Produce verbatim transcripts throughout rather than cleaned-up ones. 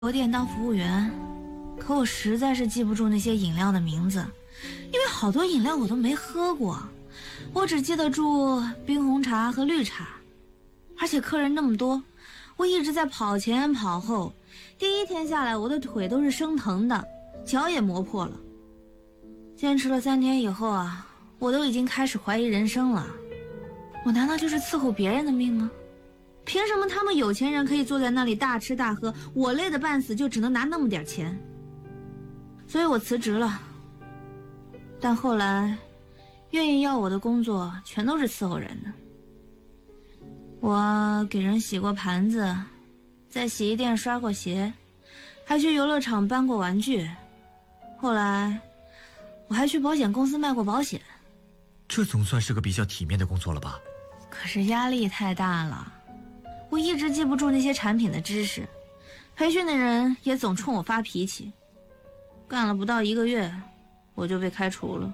酒店当服务员，可我实在是记不住那些饮料的名字，因为好多饮料我都没喝过，我只记得住冰红茶和绿茶。而且客人那么多，我一直在跑前跑后，第一天下来我的腿都是生疼的，脚也磨破了。坚持了三天以后啊，我都已经开始怀疑人生了。我难道就是伺候别人的命吗？凭什么他们有钱人可以坐在那里大吃大喝，我累得半死就只能拿那么点钱？所以我辞职了。但后来愿意要我的工作全都是伺候人的。我给人洗过盘子，在洗衣店刷过鞋，还去游乐场搬过玩具。后来我还去保险公司卖过保险。 这总算是个比较体面的工作了吧？ 可是压力太大了，我一直记不住那些产品的知识，培训的人也总冲我发脾气。干了不到一个月，我就被开除了。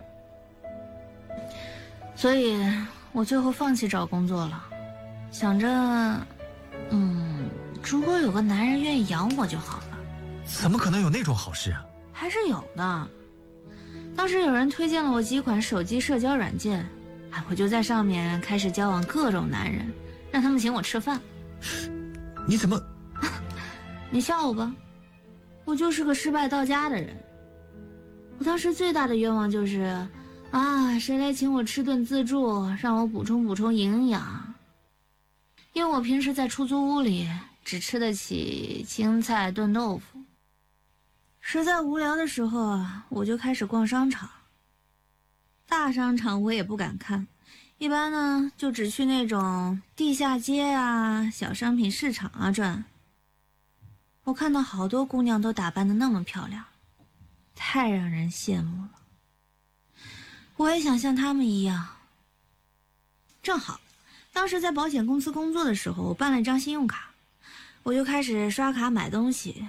所以我最后放弃找工作了，想着嗯，如果有个男人愿意养我就好了。 怎么可能有那种好事啊？ 还是有的。当时有人推荐了我几款手机社交软件，我就在上面开始交往各种男人，让他们请我吃饭。 你怎么你笑我吧，我就是个失败到家的人。我当时最大的愿望就是啊，谁来请我吃顿自助，让我补充补充营养。因为我平时在出租屋里只吃得起青菜炖豆腐，实在无聊的时候啊，我就开始逛商场。大商场我也不敢看，一般呢就只去那种地下街啊、小商品市场啊转。我看到好多姑娘都打扮得那么漂亮，太让人羡慕了。我也想像她们一样。正好当时在保险公司工作的时候，我办了一张信用卡，我就开始刷卡买东西。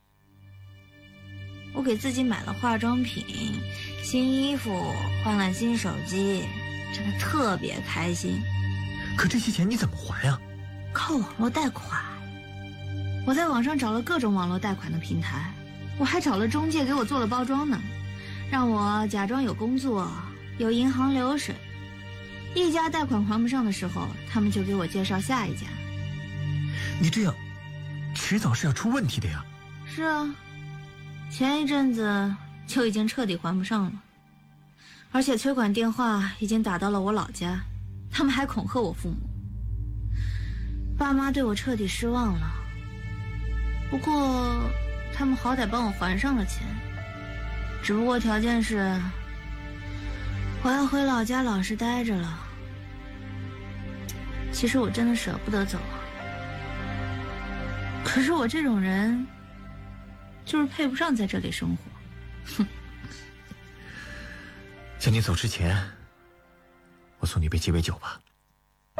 我给自己买了化妆品、新衣服，换了新手机，真的特别开心。 可这些钱你怎么还啊？ 靠网络贷款。我在网上找了各种网络贷款的平台，我还找了中介给我做了包装呢，让我假装有工作，有银行流水。一家贷款还不上的时候，他们就给我介绍下一家。 你这样迟早是要出问题的呀。 是啊，前一阵子就已经彻底还不上了，而且催款电话已经打到了我老家，他们还恐吓我父母。爸妈对我彻底失望了，不过他们好歹帮我还上了钱，只不过条件是我要回老家老实待着了。其实我真的舍不得走啊，可是我这种人就是配不上在这里生活。哼！ 在你走之前，我送你杯鸡尾酒吧。